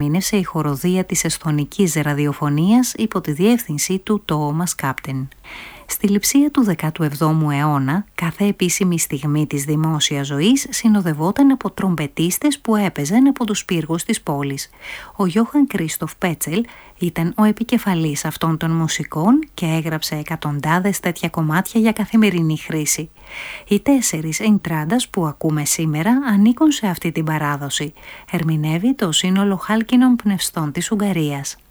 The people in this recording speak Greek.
ερμήνευσε η χοροδία της εσθονικής ραδιοφωνίας υπό τη διεύθυνση του Τόμας Κάπτεν. Στη λειψία του 17ου αιώνα, κάθε επίσημη στιγμή της δημόσιας ζωής συνοδευόταν από τρομπετίστες που έπαιζαν από τους πύργους της πόλης. Ο Γιώχαν Κρίστοφ Πέτσελ ήταν ο επικεφαλής αυτών των μουσικών και έγραψε εκατοντάδες τέτοια κομμάτια για καθημερινή χρήση. Οι 4 εντράντας που ακούμε σήμερα ανήκουν σε αυτή την παράδοση. Ερμηνεύει το σύνολο χάλκινων πνευστών της Ουγγαρίας.